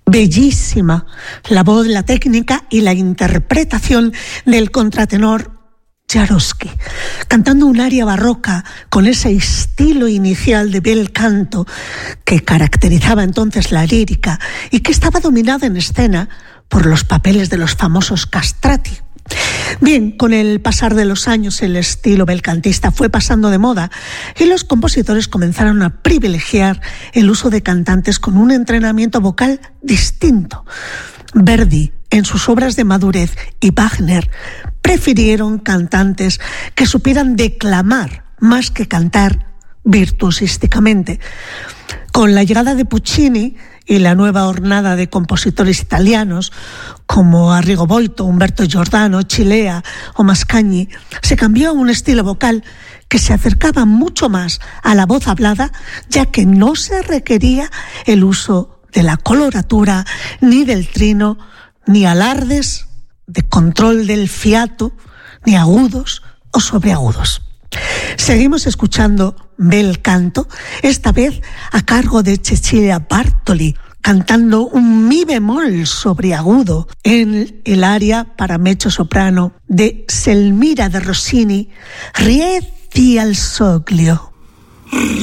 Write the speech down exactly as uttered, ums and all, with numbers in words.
Bellísima la voz, la técnica y la interpretación del contratenor Jaroski, cantando un aria barroca con ese estilo inicial de bel canto que caracterizaba entonces la lírica y que estaba dominada en escena por los papeles de los famosos castrati. Bien, con el pasar de los años el estilo belcantista fue pasando de moda y los compositores comenzaron a privilegiar el uso de cantantes con un entrenamiento vocal distinto. Verdi, en sus obras de madurez, y Wagner prefirieron cantantes que supieran declamar más que cantar virtuosísticamente. Con la llegada de Puccini y la nueva hornada de compositores italianos como Arrigo Boito, Umberto Giordano, Cilea o Mascagni, se cambió a un estilo vocal que se acercaba mucho más a la voz hablada, ya que no se requería el uso de la coloratura, ni del trino, ni alardes de control del fiato, ni agudos o sobreagudos. Seguimos escuchando bel canto, esta vez a cargo de Cecilia Bartoli, cantando un mi bemol sobreagudo en el aria para mezzo soprano de Selmira de Rossini, Rieti al soglio.